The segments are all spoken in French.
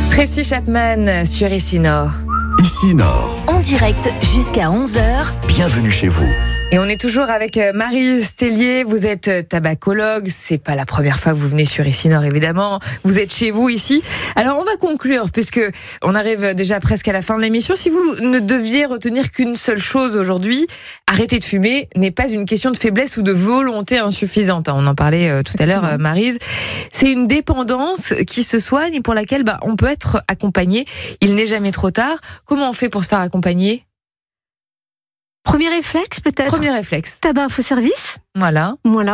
Tracy Chapman sur Ici Nord. Ici Nord. En direct jusqu'à 11h. Bienvenue chez vous. Et on est toujours avec Maryse Tellier. Vous êtes tabacologue. C'est pas la première fois que vous venez sur Ici Nord, évidemment. Vous êtes chez vous ici. Alors, on va conclure puisque on arrive déjà presque à la fin de l'émission. Si vous ne deviez retenir qu'une seule chose aujourd'hui, arrêter de fumer n'est pas une question de faiblesse ou de volonté insuffisante. On en parlait tout à l'heure, Maryse. C'est une dépendance qui se soigne et pour laquelle on peut être accompagné. Il n'est jamais trop tard. Comment on fait pour se faire accompagner ? Premier réflexe, peut-être. Premier réflexe. Tabac Info Service. Voilà.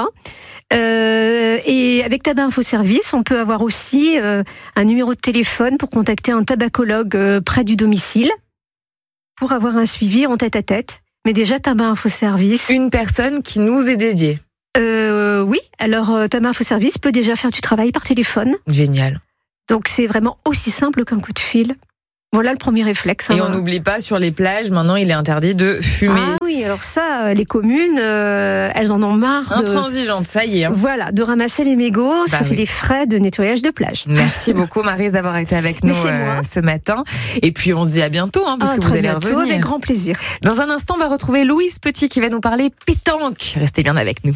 Et avec Tabac Info Service, on peut avoir aussi un numéro de téléphone pour contacter un tabacologue près du domicile pour avoir un suivi en tête-à-tête. Mais déjà, Tabac Info Service. Une personne qui nous est dédiée. Oui, alors Tabac Info Service peut déjà faire du travail par téléphone. Génial. Donc c'est vraiment aussi simple qu'un coup de fil. Voilà le premier réflexe. Et on n'oublie pas, sur les plages, maintenant, il est interdit de fumer. Ah oui, alors ça, les communes, elles en ont marre. Intransigeantes, ça y est. Voilà, de ramasser les mégots, ça fait des frais de nettoyage de plage. Merci beaucoup, Maryse, d'avoir été avec nous ce matin. Et puis, on se dit à bientôt, parce que vous allez revenir. Avec grand plaisir. Dans un instant, on va retrouver Louise Petit qui va nous parler pétanque. Restez bien avec nous.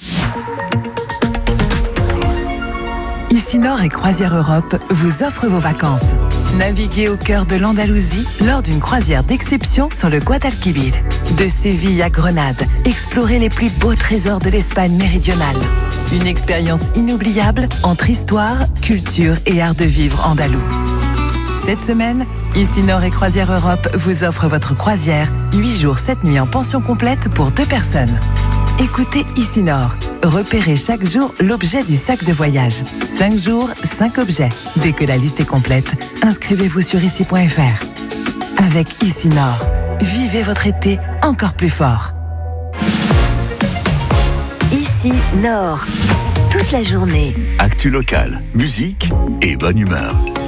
Ici Nord et Croisière Europe vous offrent vos vacances. Naviguez au cœur de l'Andalousie lors d'une croisière d'exception sur le Guadalquivir. De Séville à Grenade, explorez les plus beaux trésors de l'Espagne méridionale. Une expérience inoubliable entre histoire, culture et art de vivre andalou. Cette semaine, Ici Nord et Croisière Europe vous offrent votre croisière 8 jours, 7 nuits en pension complète pour 2 personnes. Écoutez Ici Nord. Repérez chaque jour l'objet du sac de voyage. 5 jours, 5 objets. Dès que la liste est complète, inscrivez-vous sur ici.fr. Avec Ici Nord, vivez votre été encore plus fort. Ici Nord. Toute la journée. Actu locale, musique et bonne humeur.